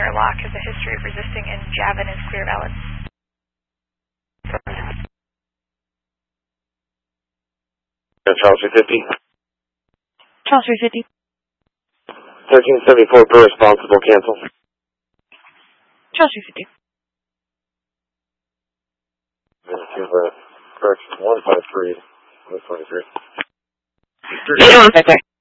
airlock has a history of resisting and Javin is clear valid. Charles 350. Charles 350. 1374 per responsible, cancel. Charles 350. Correction 153. 123. 153.